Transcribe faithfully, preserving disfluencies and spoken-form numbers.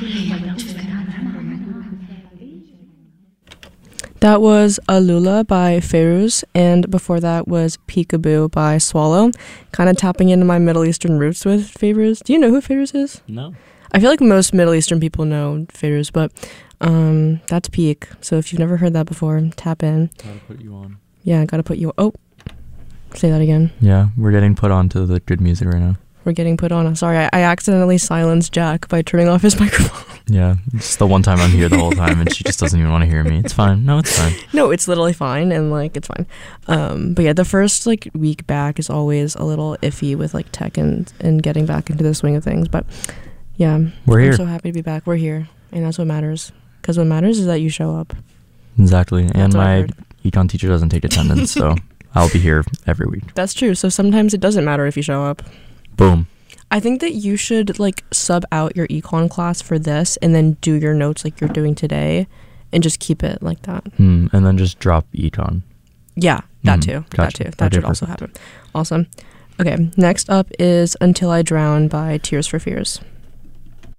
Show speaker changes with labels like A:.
A: That was Alula by Feiruz, and before that was Peekaboo by Swallow, kind of tapping into my Middle Eastern roots with Feiruz. Do you know who Feiruz is?
B: No.
A: I feel like most Middle Eastern people know Feiruz, but um, that's Peek. So if you've never heard that before, tap in.
B: Gotta put you on.
A: Yeah, gotta put you. Oh, say that again.
B: Yeah, we're getting put on to the good music right now.
A: We're getting put on. Sorry, I, I accidentally silenced Jack by turning off his microphone.
B: Yeah, it's the one time I'm here the whole time and she just doesn't even want to hear me. It's fine. No, it's fine.
A: No, it's literally fine, and like it's fine. Um, but yeah, the first like week back is always a little iffy with like tech and and getting back into the swing of things. But yeah,
B: we're here.
A: I'm so happy to be back. We're here, and that's what matters. Because what matters is that you show up.
B: Exactly,
A: That's
B: and
A: what I
B: my
A: heard.
B: econ teacher doesn't take attendance, so I'll be here every week.
A: That's true. So sometimes it doesn't matter if you show up.
B: Boom.
A: I think that you should like sub out your econ class for this and then do your notes like you're doing today and just keep it like that.
B: Hmm, and then just drop econ.
A: Yeah, that
B: Mm,
A: too.
B: gotcha.
A: That too. That
B: Okay,
A: should also
B: perfect.
A: happen. Awesome. Okay, next up is Until I Drown by Tears for Fears.